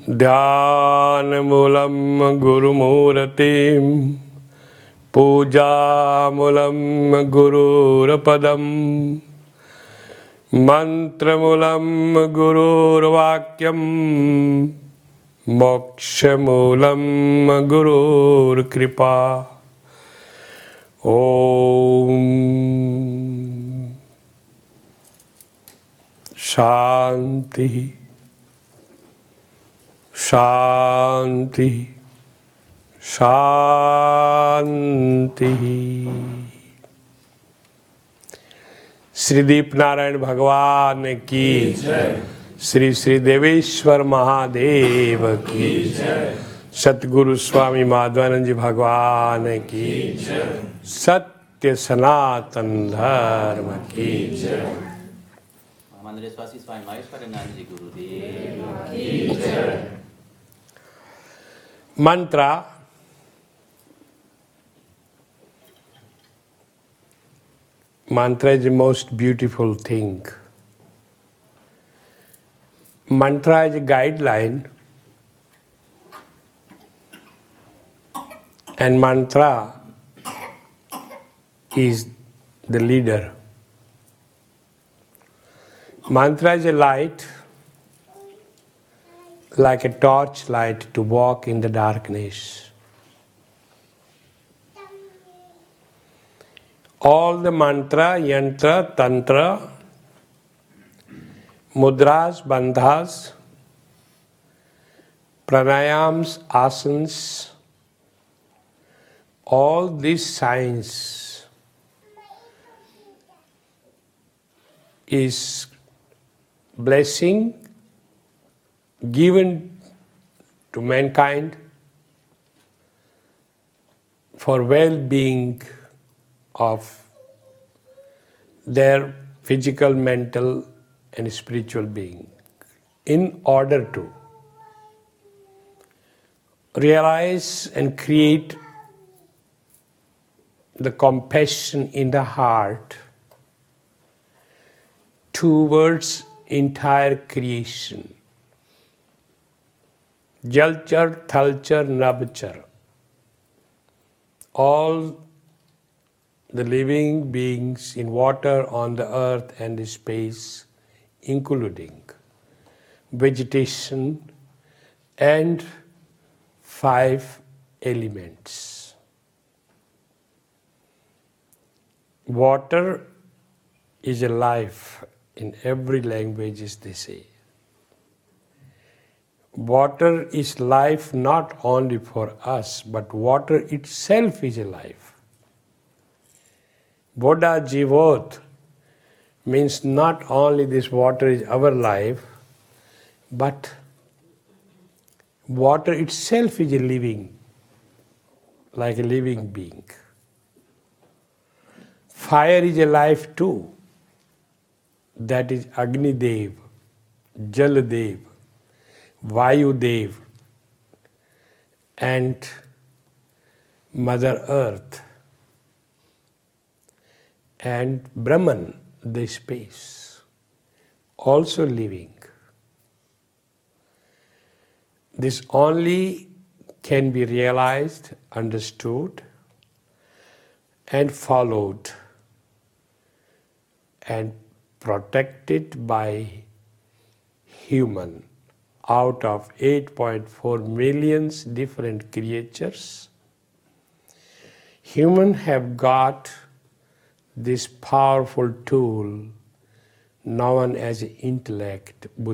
ध्यानमूलं गुरुमूर्तिं पूजामूलं गुरुर्पदं मन्त्रमूलं गुरुर्वाक्यं मोक्षमूलं गुरुर्कृपा। ॐ शान्ति शांति शांति। श्रीदीप नारायण भगवान की, श्री श्री देवेश्वर महादेव की, सतगुरु स्वामी माधवानंद जी भगवान की, सत्य सनातन धर्म की। मंदिरेश्वासी स्वामी महेश्वरानंद जी गुरुदेव की जय। Mantra is the most beautiful thing. Mantra is a guideline, and mantra is the leader. Mantra is a light, like a torch light to walk in the darkness. All the mantra, yantra, tantra, mudras, bandhas, pranayams, asanas, all this science is blessing given to mankind for well-being of their physical, mental and spiritual being, in order to realize and create the compassion in the heart towards entire creation. Jalchar, Thalchar, Nabchar. All the living beings in water, on the earth and space, including vegetation and 5 elements. Water is a life in every language, as they say. Water is life not only for us, but water itself is a life. Bodha Jivot means not only this water is our life, but water itself is a living, like a living being. Fire is a life too. That is Agni Dev, Jal Dev, Vayu Dev and Mother Earth, and Brahman, the space, also living. This only can be realized, understood and followed and protected by human. Out of 8.4 million different creatures, humans have got this powerful tool known as intellect,